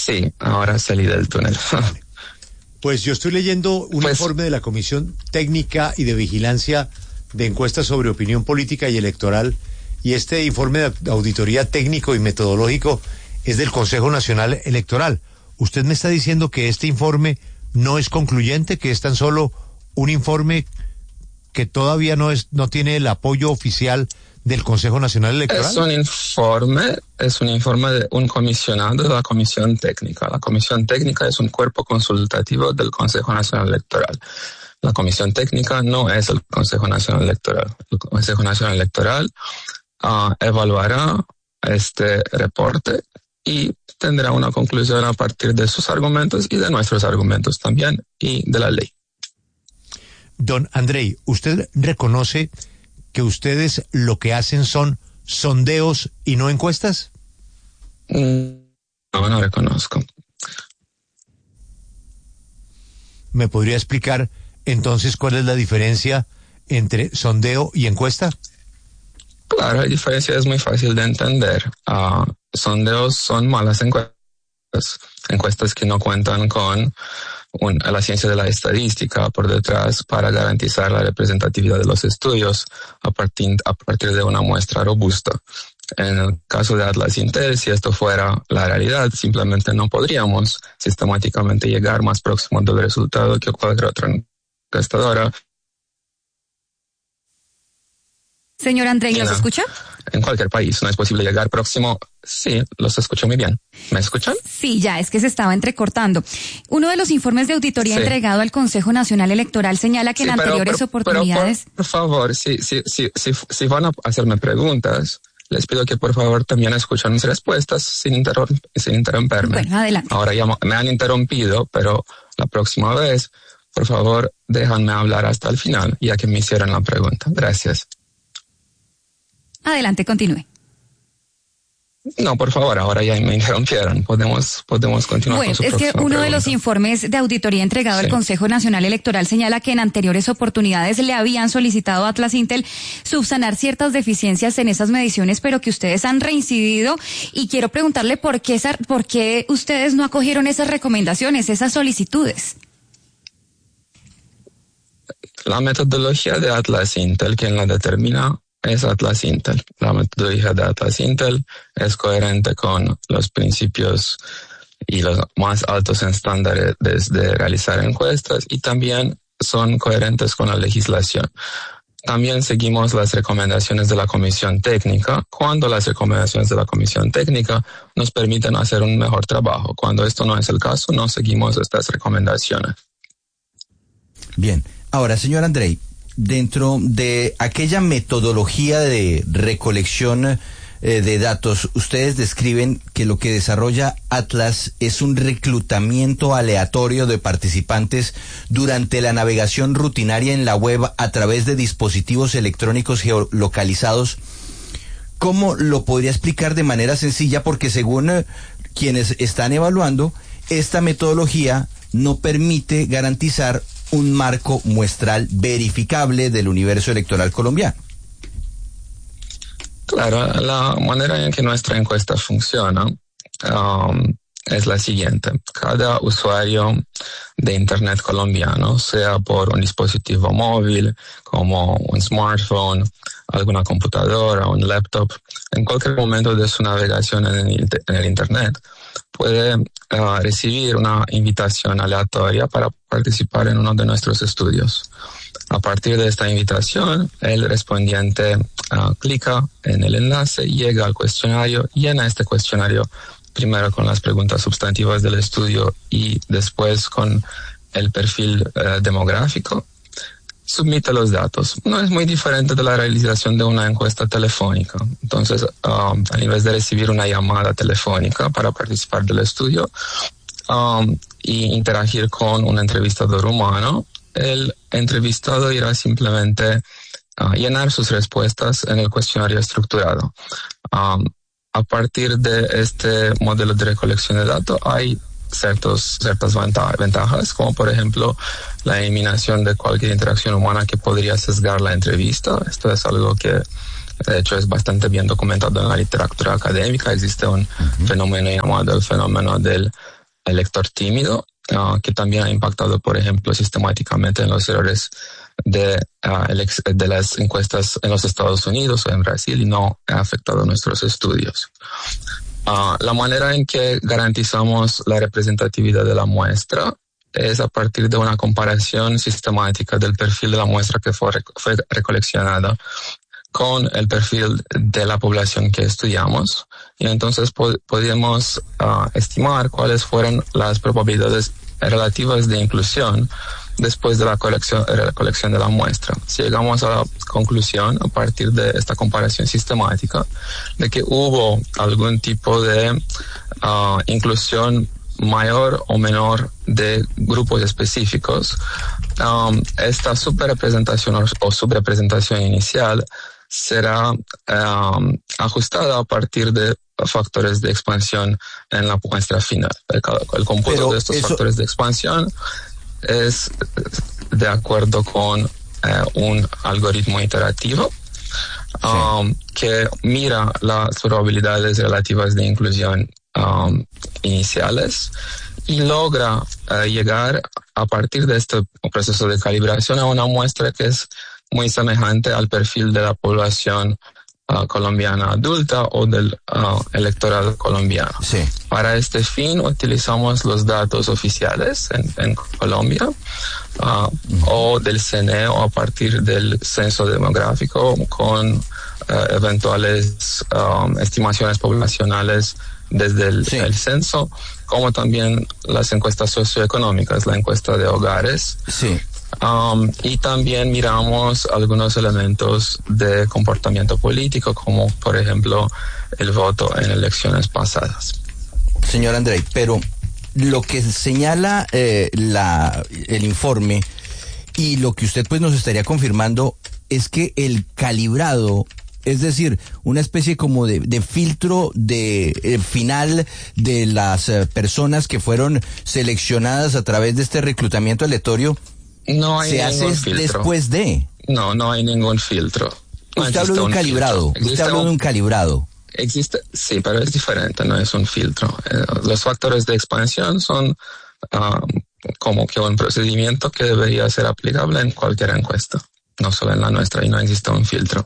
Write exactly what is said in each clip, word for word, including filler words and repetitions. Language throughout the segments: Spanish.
Sí, ahora salí del túnel. Pues yo estoy leyendo un Pues- informe de la Comisión Técnica y de Vigilancia de Encuestas sobre Opinión Política y Electoral, y este informe de auditoría técnico y metodológico es del Consejo Nacional Electoral. ¿Usted me está diciendo que este informe no es concluyente, que es tan solo un informe que todavía no es, no tiene el apoyo oficial del Consejo Nacional Electoral? Es un informe, es un informe de un comisionado de la Comisión Técnica. La Comisión Técnica es un cuerpo consultativo del Consejo Nacional Electoral. La Comisión Técnica no es el Consejo Nacional Electoral. El Consejo Nacional Electoral uh, evaluará este reporte y tendrá una conclusión a partir de sus argumentos y de nuestros argumentos también y de la ley. Don Andrei, ¿usted reconoce que ustedes lo que hacen son sondeos y no encuestas? No, no reconozco. ¿Me podría explicar entonces cuál es la diferencia entre sondeo y encuesta? Claro, la diferencia es muy fácil de entender. Uh, sondeos son malas encuestas, encuestas que no cuentan con un, la ciencia de la estadística por detrás para garantizar la representatividad de los estudios a partir, a partir de una muestra robusta. En el caso de Atlas Intel, si esto fuera la realidad, simplemente no podríamos sistemáticamente llegar más próximo del resultado que cualquier otra encuestadora. Señor Andrei, ¿nos escucha? En cualquier país no es posible llegar próximo. Sí, los escucho muy bien. ¿Me escuchan? Sí, ya, es que se estaba entrecortando. Uno de los informes de auditoría Sí. entregado al Consejo Nacional Electoral señala que Sí, en pero- anteriores pero- pero oportunidades... por, por favor, si, si, si, si, si van a hacerme preguntas, les pido que por favor también escuchen mis respuestas sin, interrom- sin interrumperme. Bueno, adelante. Ahora ya me han interrumpido, pero la próxima vez, por favor, déjanme hablar hasta el final, ya que me hicieron la pregunta. Gracias. Adelante, continúe. No, por favor, ahora ya me interrumpieron. Podemos, podemos continuar Bueno, con su es que próxima uno de los pregunta. informes de auditoría entregado al Sí. Consejo Nacional Electoral señala que en anteriores oportunidades le habían solicitado a Atlas Intel subsanar ciertas deficiencias en esas mediciones, pero que ustedes han reincidido, y quiero preguntarle por qué, esa, por qué ustedes no acogieron esas recomendaciones, esas solicitudes. La metodología de Atlas Intel, quien la determina, es Atlas Intel. La metodología de Atlas Intel es coherente con los principios y los más altos estándares de realizar encuestas, y también son coherentes con la legislación. También seguimos las recomendaciones de la Comisión Técnica cuando las recomendaciones de la Comisión Técnica nos permiten hacer un mejor trabajo. Cuando esto no es el caso, no seguimos estas recomendaciones. Bien. Ahora, señor Andrei, dentro de aquella metodología de recolección eh, de datos, ustedes describen que lo que desarrolla Atlas es un reclutamiento aleatorio de participantes durante la navegación rutinaria en la web a través de dispositivos electrónicos geolocalizados. ¿Cómo lo podría explicar de manera sencilla? Porque según eh, quienes están evaluando, esta metodología no permite garantizar un marco muestral verificable del universo electoral colombiano. Claro, la manera en que nuestra encuesta funciona um, es la siguiente. Cada usuario de Internet colombiano, sea por un dispositivo móvil, como un smartphone, alguna computadora, un laptop, en cualquier momento de su navegación en el, en el Internet, puede uh, recibir una invitación aleatoria para participar en uno de nuestros estudios. A partir de esta invitación, el respondiente uh, clica en el enlace, llega al cuestionario, llena este cuestionario primero con las preguntas sustantivas del estudio y después con el perfil uh, demográfico, submite los datos. No es muy diferente de la realización de una encuesta telefónica. Entonces, um, en vez de recibir una llamada telefónica para participar del estudio um, y interagir con un entrevistador humano, el entrevistado irá simplemente uh, llenar sus respuestas en el cuestionario estructurado. Um, a partir de este modelo de recolección de datos hay ciertos, ciertas ventajas, como por ejemplo la eliminación de cualquier interacción humana que podría sesgar la entrevista. Esto es algo que De hecho, es bastante bien documentado en la literatura académica. Existe un uh-huh. fenómeno llamado el fenómeno del elector tímido, uh, que también ha impactado, por ejemplo, sistemáticamente en los errores de, uh, de las encuestas en los Estados Unidos o en Brasil, y no ha afectado nuestros estudios. Uh, la manera en que garantizamos la representatividad de la muestra es a partir de una comparación sistemática del perfil de la muestra que fue, rec- fue recoleccionada con el perfil de la población que estudiamos, y entonces po- podemos uh, estimar cuáles fueron las probabilidades relativas de inclusión después de la colección, recolección de la muestra. Si llegamos a la conclusión, a partir de esta comparación sistemática, de que hubo algún tipo de uh, inclusión mayor o menor de grupos específicos, um, esta subrepresentación o, o subrepresentación inicial será um, ajustada a partir de factores de expansión en la muestra final. El, el cómputo Pero de estos eso... factores de expansión es de acuerdo con eh, un algoritmo iterativo um, sí. que mira las probabilidades relativas de inclusión um, iniciales y logra uh, llegar a partir de este proceso de calibración a una muestra que es muy semejante al perfil de la población uh, colombiana adulta o del uh, electorado colombiano. Sí. Para este fin utilizamos los datos oficiales en, en Colombia uh, uh-huh. o del C N E o a partir del censo demográfico con uh, eventuales um, estimaciones poblacionales desde el, sí. el censo, como también las encuestas socioeconómicas, la encuesta de hogares. Sí. Um, y también miramos algunos elementos de comportamiento político, como por ejemplo el voto en elecciones pasadas. Señor Andrei, pero lo que señala eh, la, el informe y lo que usted pues nos estaría confirmando es que el calibrado, es decir, una especie como de, de filtro de eh, final de las eh, personas que fueron seleccionadas a través de este reclutamiento aleatorio, no hay se hace filtro. Después de. No, no hay ningún filtro. No Usted habló de un, un calibrado. Usted habló un, de un calibrado. Existe, sí, pero es diferente, no es un filtro. Eh, los factores de expansión son um, como que un procedimiento que debería ser aplicable en cualquier encuesta, no solo en la nuestra, y no existe un filtro.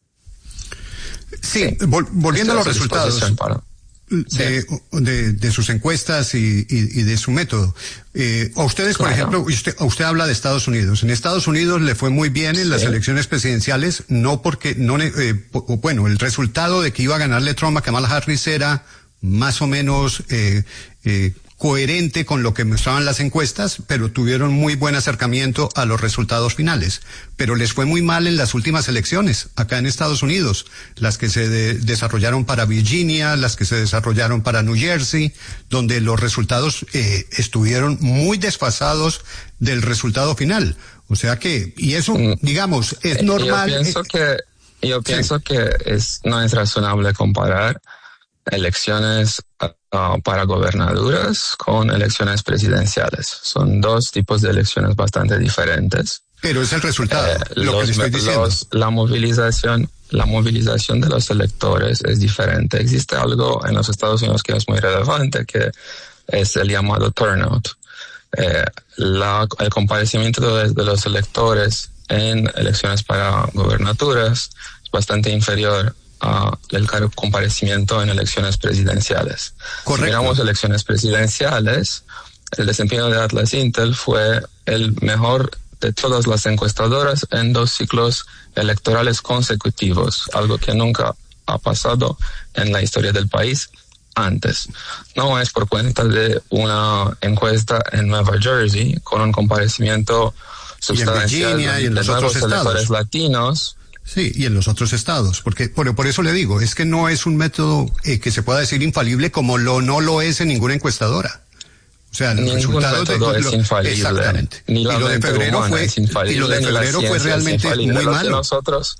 Sí, vol- volviendo a los resultados para, de, sí. de, de sus encuestas y, y, y de su método. Eh, a ustedes, claro. por ejemplo, usted, usted habla de Estados Unidos. En Estados Unidos le fue muy bien en sí. las elecciones presidenciales, no porque, no, eh, bueno, el resultado de que iba a ganarle Trump a Kamala Harris era más o menos eh, eh, coherente con lo que mostraban las encuestas, pero tuvieron muy buen acercamiento a los resultados finales. Pero les fue muy mal en las últimas elecciones, acá en Estados Unidos, las que se de- desarrollaron para Virginia, las que se desarrollaron para New Jersey, donde los resultados eh, estuvieron muy desfasados del resultado final. O sea que, y eso, digamos, es normal. Yo pienso que, yo pienso sí. que es, no es razonable comparar elecciones uh, para gobernaduras con elecciones presidenciales. Son dos tipos de elecciones bastante diferentes. Pero es el resultado, eh, lo los, que le estoy diciendo. Los, la movilización, la movilización de los electores es diferente. Existe algo en los Estados Unidos que es muy relevante, que es el llamado turnout. Eh, la, el comparecimiento de, de los electores en elecciones para gobernaturas es bastante inferior Uh, el comparecimiento en elecciones presidenciales. Correcto. Si miramos elecciones presidenciales, el desempeño de Atlas Intel fue el mejor de todas las encuestadoras en dos ciclos electorales consecutivos, algo que nunca ha pasado en la historia del país antes. No es por cuenta de una encuesta en Nueva Jersey con un comparecimiento sustancial y en Virginia, y en de los nuevos otros electores estados. latinos. Sí, y en los otros estados, porque por, por eso le digo, es que no es un método eh, que se pueda decir infalible como lo no lo es en ninguna encuestadora. O sea, los Ningún resultados método de es lo, infalible. Exactamente. Ni la y lo de febrero fue es infalible, y lo de febrero fue realmente muy lo malo. Que nosotros,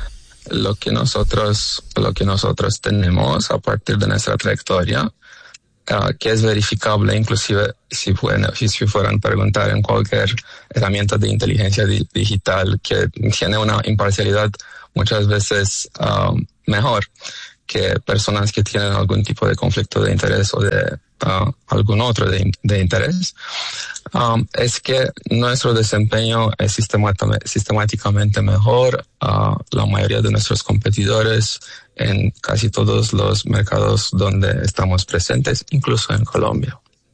lo que nosotros, lo que nosotros tenemos a partir de nuestra trayectoria, Uh, que es verificable, inclusive si, fueran, si fueran a preguntar en cualquier herramienta de inteligencia di- digital que tiene una imparcialidad muchas veces um, mejor que personas que tienen algún tipo de conflicto de interés o de uh, algún otro de, de interés, um, es que nuestro desempeño es sistemáticamente mejor a uh, la mayoría de nuestros competidores en casi todos los mercados donde estamos presentes, incluso en Colombia.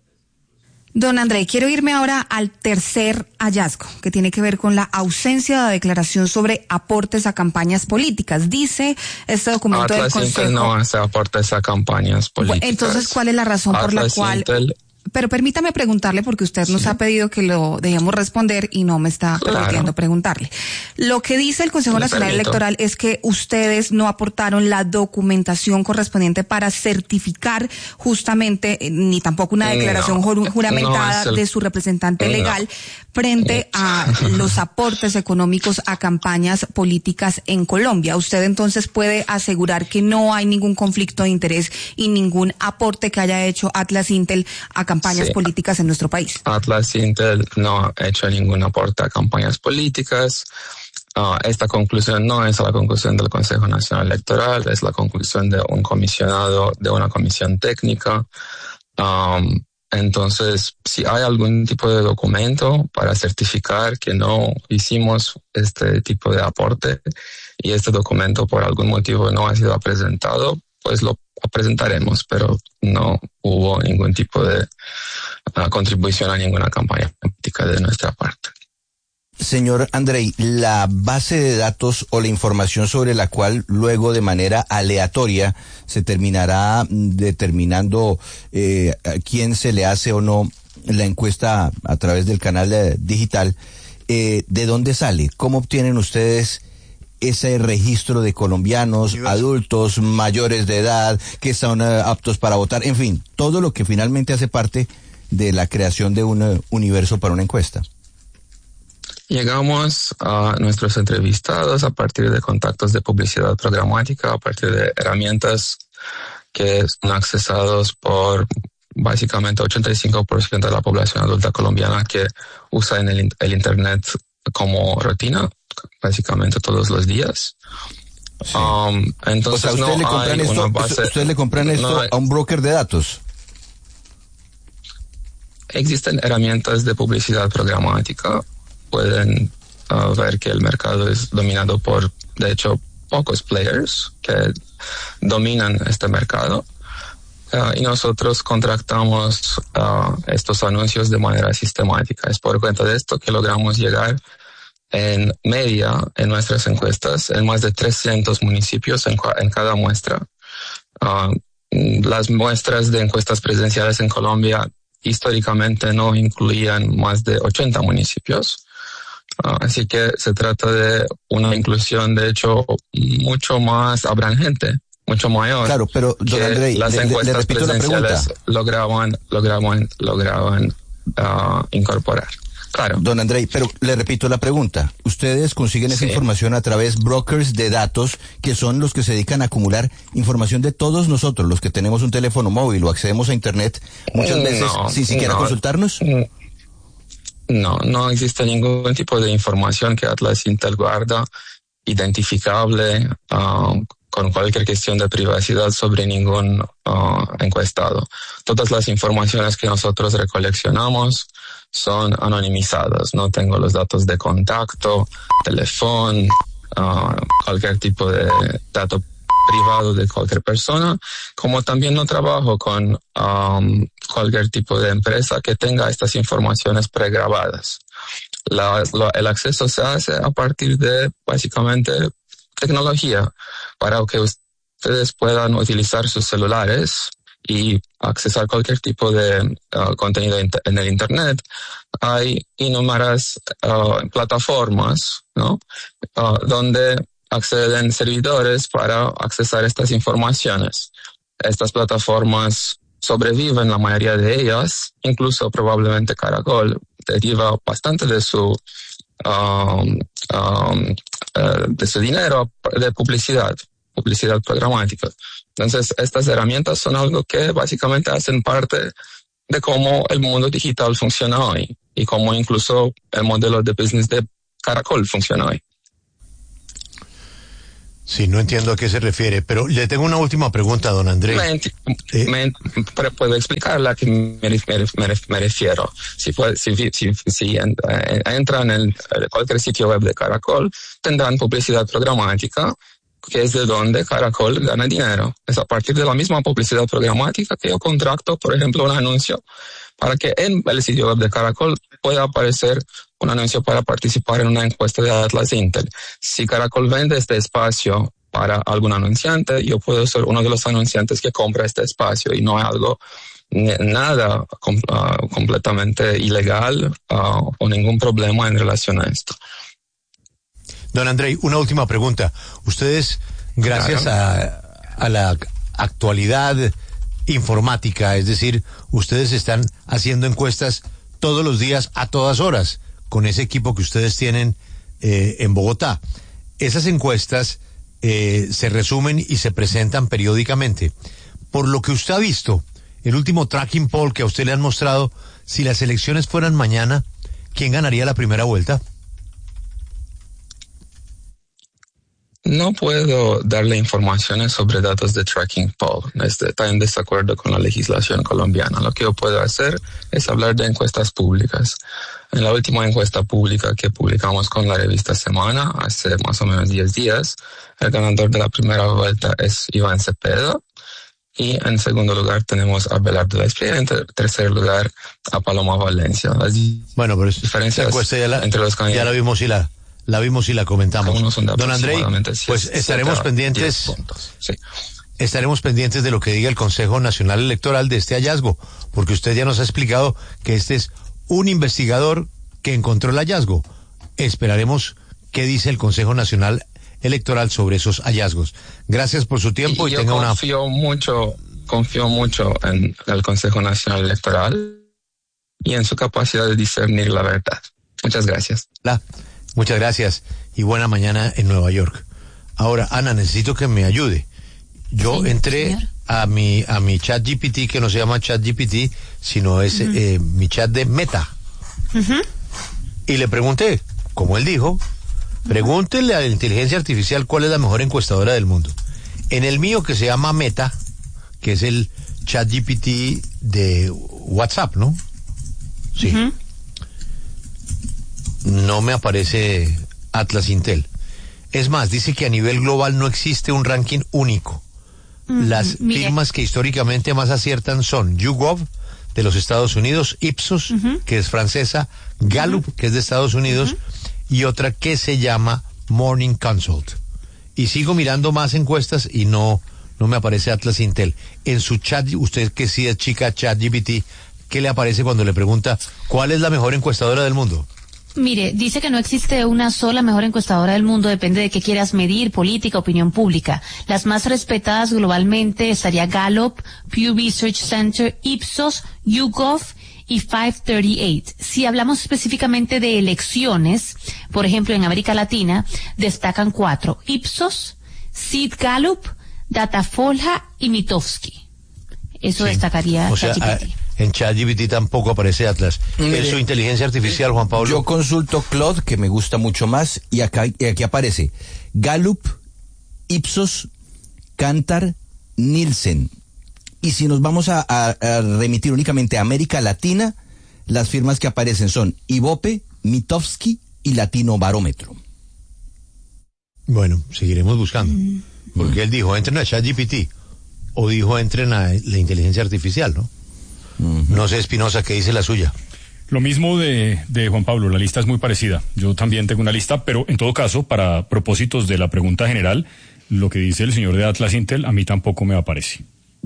Don Andrei, quiero irme ahora al tercer hallazgo, que tiene que ver con la ausencia de declaración sobre aportes a campañas políticas. Dice este documento Atlas del Consejo... Intel no hace aportes a campañas políticas. Entonces, ¿cuál es la razón Atlas por la cual... Intel... Pero permítame preguntarle, porque usted nos sí. ha pedido que lo dejemos responder y no me está claro. permitiendo preguntarle. Lo que dice el Consejo Le Nacional permito. Electoral es que ustedes no aportaron la documentación correspondiente para certificar justamente, ni tampoco una declaración no, juramentada no el, de su representante no. legal frente a los aportes económicos a campañas políticas en Colombia. Usted entonces puede asegurar que no hay ningún conflicto de interés y ningún aporte que haya hecho Atlas Intel a campañas sí. políticas en nuestro país. Atlas Intel no ha hecho ningún aporte a campañas políticas. Uh, esta conclusión no es la conclusión del Consejo Nacional Electoral, es la conclusión de un comisionado, de una comisión técnica. Um, entonces, si hay algún tipo de documento para certificar que no hicimos este tipo de aporte y este documento por algún motivo no ha sido presentado, pues lo presentaremos, pero no hubo ningún tipo de uh, contribución a ninguna campaña política de nuestra parte. Señor Andrei, la base de datos o la información sobre la cual luego de manera aleatoria se terminará determinando eh, a quién se le hace o no la encuesta a través del canal eh, digital, eh, ¿de dónde sale? ¿Cómo obtienen ustedes ese registro de colombianos, adultos, mayores de edad, que son uh, aptos para votar? En fin, todo lo que finalmente hace parte de la creación de un uh, universo para una encuesta. Llegamos a nuestros entrevistados a partir de contactos de publicidad programática, a partir de herramientas que son accesados por básicamente ochenta y cinco por ciento de la población adulta colombiana que usa en el, el Internet como rutina, básicamente todos los días. Sí. Um, entonces, o sea, ¿usted, no le compran hay esto, una base, ¿usted le compran esto no hay, a un broker de datos? Existen herramientas de publicidad programática. Pueden uh, ver que el mercado es dominado por, de hecho, pocos players que dominan este mercado. Uh, y nosotros contratamos uh, estos anuncios de manera sistemática. Es por cuenta de esto que logramos llegar en media en nuestras encuestas en más de trescientos municipios en, en cada muestra. Uh, las muestras de encuestas presenciales en Colombia históricamente no incluían más de ochenta municipios. Uh, así que se trata de una inclusión, de hecho, mucho más abrangente, mucho mayor. Claro, pero don Andrei, las le, encuestas le repito presenciales la pregunta. lograban, lograban, lograban uh, incorporar. Claro. Don Andrei, pero le repito la pregunta. Ustedes consiguen esa sí. información a través de brokers de datos, que son los que se dedican a acumular información de todos nosotros, los que tenemos un teléfono móvil o accedemos a Internet, muchas veces no, sin siquiera no, consultarnos. No, no existe ningún tipo de información que Atlas Intel guarda identificable uh, con cualquier cuestión de privacidad sobre ningún uh, encuestado. Todas las informaciones que nosotros recoleccionamos son anonimizadas. No tengo los datos de contacto, teléfono, uh, cualquier tipo de dato privado de cualquier persona, como también no trabajo con um, cualquier tipo de empresa que tenga estas informaciones pregrabadas. La, la, el acceso se hace a partir de básicamente tecnología para que ustedes puedan utilizar sus celulares y accesar cualquier tipo de uh, contenido en el Internet. Hay innumerables uh, plataformas, ¿no? Uh, donde acceden servidores para accesar estas informaciones. Estas plataformas sobreviven, la mayoría de ellas, incluso probablemente Caracol deriva bastante de su um, um, uh, de su dinero de publicidad, publicidad programática. Entonces, estas herramientas son algo que básicamente hacen parte de cómo el mundo digital funciona hoy y cómo incluso el modelo de business de Caracol funciona hoy. Sí, no entiendo a qué se refiere, pero le tengo una última pregunta, don Andrés. Me, eh, me, puedo explicar a qué me, me, me refiero. Si, puede, si, si, si entran en el, cualquier sitio web de Caracol, tendrán publicidad programática, que es de donde Caracol gana dinero. Es a partir de la misma publicidad programática que yo contrato, por ejemplo, un anuncio para que en el sitio web de Caracol pueda aparecer un anuncio para participar en una encuesta de Atlas Intel. Si Caracol vende este espacio para algún anunciante, yo puedo ser uno de los anunciantes que compra este espacio y no es algo nada com, uh, completamente ilegal uh, o ningún problema en relación a esto. Don Andrei, una última pregunta. Ustedes, gracias claro. a, a la actualidad informática, es decir, ustedes están haciendo encuestas todos los días, a todas horas, con ese equipo que ustedes tienen eh, en Bogotá. Esas encuestas eh, se resumen y se presentan periódicamente. Por lo que usted ha visto, el último tracking poll que a usted le han mostrado, si las elecciones fueran mañana, ¿quién ganaría la primera vuelta? No puedo darle informaciones sobre datos de tracking poll. Está en desacuerdo con la legislación colombiana. Lo que yo puedo hacer es hablar de encuestas públicas. En la última encuesta pública que publicamos con la revista Semana, hace más o menos diez días, el ganador de la primera vuelta es Iván Cepeda. Y en segundo lugar tenemos a Belardo Espriella, y en ter- tercer lugar a Paloma Valencia. Las bueno, pero diferencias ya la, entre los candidatos. Ya la vimos y la... La vimos y la comentamos. Don Andrei, pues estaremos pendientes, sí. estaremos pendientes de lo que diga el Consejo Nacional Electoral de este hallazgo, porque usted ya nos ha explicado que este es un investigador que encontró el hallazgo. Esperaremos qué dice el Consejo Nacional Electoral sobre esos hallazgos. Gracias por su tiempo y, y tenga una... Yo confío mucho, confío mucho en el Consejo Nacional Electoral y en su capacidad de discernir la verdad. Muchas gracias. La... Muchas gracias y buena mañana en Nueva York. Ahora, Ana, necesito que me ayude. Yo sí, entré señor. a mi a mi chat G P T, que no se llama chat G P T, sino es uh-huh. eh, mi chat de Meta. Uh-huh. Y le pregunté, como él dijo, pregúntele a la inteligencia artificial cuál es la mejor encuestadora del mundo. En el mío, que se llama Meta, que es el chat G P T de WhatsApp, ¿no? Sí. Uh-huh. No me aparece Atlas Intel. Es más, dice que a nivel global no existe un ranking único. Mm, Las mire. firmas que históricamente más aciertan son YouGov, de los Estados Unidos, Ipsos, uh-huh. que es francesa, Gallup, uh-huh. que es de Estados Unidos, uh-huh. y otra que se llama Morning Consult. Y sigo mirando más encuestas y no, no me aparece Atlas Intel. En su chat, usted que sí es chica chat G P T, ¿qué le aparece cuando le pregunta cuál es la mejor encuestadora del mundo? Mire, dice que no existe una sola mejor encuestadora del mundo, depende de qué quieras medir, política, opinión pública. Las más respetadas globalmente estaría Gallup, Pew Research Center, Ipsos, YouGov y quinientos treinta y ocho. Si hablamos específicamente de elecciones, por ejemplo en América Latina, destacan cuatro: Ipsos, Sid Gallup, Datafolha y Mitofsky. Eso sí. destacaría o sea, ChatGPT. En ChatGPT tampoco aparece Atlas. Mire, es su inteligencia artificial, Juan Pablo. Yo consulto Claude, que me gusta mucho más, y acá y aquí aparece Gallup, Ipsos, Kantar, Nielsen. Y si nos vamos a, a, a remitir únicamente a América Latina, las firmas que aparecen son Ibope, Mitofsky y Latino Barómetro. Bueno, seguiremos buscando. Mm. Porque él dijo, entren a ChatGPT. O dijo, entren a la inteligencia artificial, ¿no? Uh-huh. No sé, Espinosa, ¿qué dice la suya? Lo mismo de, de Juan Pablo, la lista es muy parecida. Yo también tengo una lista, pero en todo caso, para propósitos de la pregunta general, lo que dice el señor de Atlas Intel, a mí tampoco me aparece.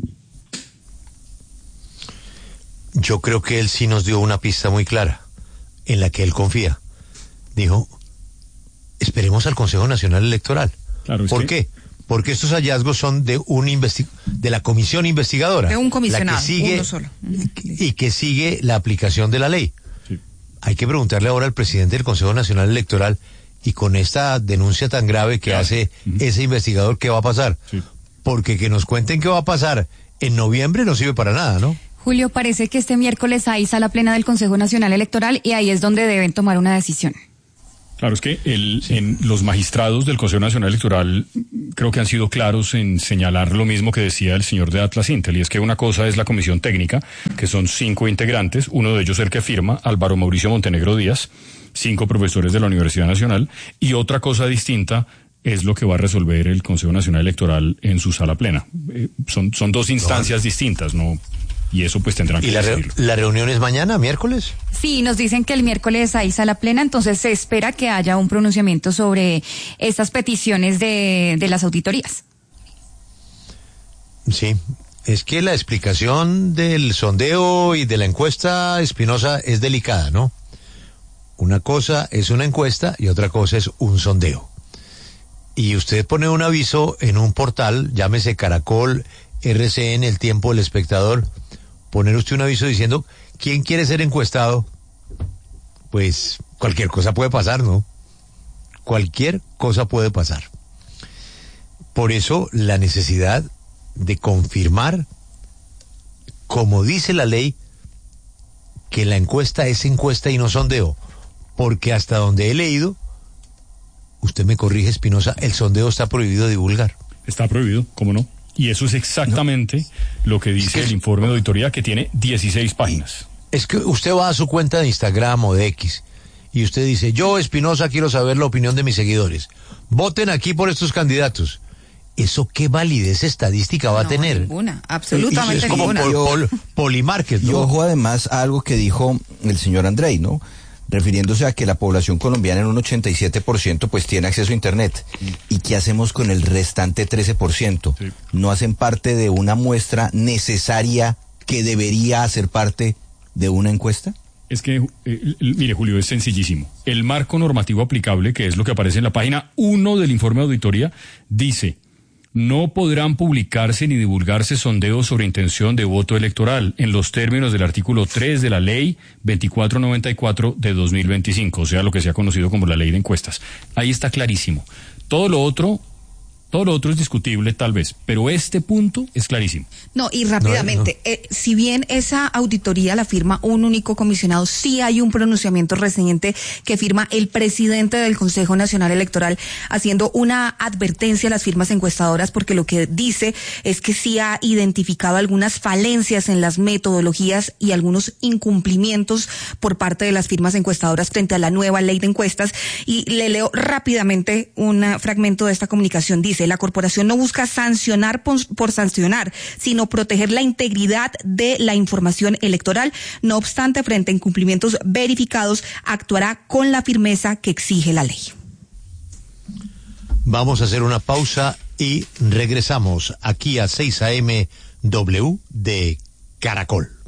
Yo creo que él sí nos dio una pista muy clara, en la que él confía. Dijo, esperemos al Consejo Nacional Electoral. Claro, ¿por que... qué? Porque estos hallazgos son de un investi- de la comisión investigadora. De un comisionado, la que sigue, uno solo. Y que sigue la aplicación de la ley. Sí. Hay que preguntarle ahora al presidente del Consejo Nacional Electoral, y con esta denuncia tan grave que claro. hace uh-huh. ese investigador, ¿qué va a pasar? Sí. Porque que nos cuenten qué va a pasar en noviembre no sirve para nada, ¿no? Julio, parece que este miércoles hay sala plena del Consejo Nacional Electoral y ahí es donde deben tomar una decisión. Claro, es que el, sí. en los magistrados del Consejo Nacional Electoral creo que han sido claros en señalar lo mismo que decía el señor de Atlas Intel, y es que una cosa es la comisión técnica, que son cinco integrantes, uno de ellos el que firma, Álvaro Mauricio Montenegro Díaz, cinco profesores de la Universidad Nacional, y otra cosa distinta es lo que va a resolver el Consejo Nacional Electoral en su sala plena. Eh, son, son dos instancias no. distintas, ¿no? Y eso pues tendrán que ¿Y la, re la reunión es mañana, miércoles? Sí, nos dicen que el miércoles hay sala plena, entonces se espera que haya un pronunciamiento sobre estas peticiones de, de las auditorías. Sí, es que la explicación del sondeo y de la encuesta, Espinosa, es delicada, ¿no? Una cosa es una encuesta y otra cosa es un sondeo. Y usted pone un aviso en un portal, llámese Caracol, R C N, El Tiempo, El Espectador, poner usted un aviso diciendo quién quiere ser encuestado, pues cualquier cosa puede pasar, ¿no? Cualquier cosa puede pasar. Por eso la necesidad de confirmar, como dice la ley, que la encuesta es encuesta y no sondeo, porque hasta donde he leído, usted me corrige, Espinosa, el sondeo está prohibido divulgar. Está prohibido, ¿cómo no? Y eso es exactamente no. lo que dice es que el informe de auditoría, que tiene dieciséis páginas. Es que usted va a su cuenta de Instagram o de X y usted dice, yo, Espinosa, quiero saber la opinión de mis seguidores. Voten aquí por estos candidatos. ¿Eso qué validez estadística va no, a tener? Ninguna, absolutamente es como ninguna. Pol, Pol, Polimarket, ¿no? Y ojo además a algo que dijo el señor Andrei, ¿no? Refiriéndose a que la población colombiana en un ochenta y siete por ciento pues tiene acceso a Internet. ¿Y qué hacemos con el restante trece por ciento? Sí. ¿No hacen parte de una muestra necesaria que debería hacer parte de una encuesta? Es que, eh, mire, Julio, es sencillísimo. El marco normativo aplicable, que es lo que aparece en la página uno del informe de auditoría, dice: no podrán publicarse ni divulgarse sondeos sobre intención de voto electoral en los términos del artículo tres de la ley veinticuatro noventa y cuatro de dos mil veinticinco, o sea, lo que se ha conocido como la ley de encuestas. Ahí está clarísimo. Todo lo otro, todo lo otro es discutible tal vez, pero este punto es clarísimo. No, y rápidamente, no, no. Eh, si bien esa auditoría la firma un único comisionado, sí hay un pronunciamiento reciente que firma el presidente del Consejo Nacional Electoral, haciendo una advertencia a las firmas encuestadoras, porque lo que dice es que sí ha identificado algunas falencias en las metodologías y algunos incumplimientos por parte de las firmas encuestadoras frente a la nueva ley de encuestas. Y le leo rápidamente un fragmento de esta comunicación. Dice: la corporación no busca sancionar por, por sancionar, sino proteger la integridad de la información electoral. No obstante, frente a incumplimientos verificados, actuará con la firmeza que exige la ley. Vamos a hacer una pausa y regresamos aquí a seis A M W de Caracol.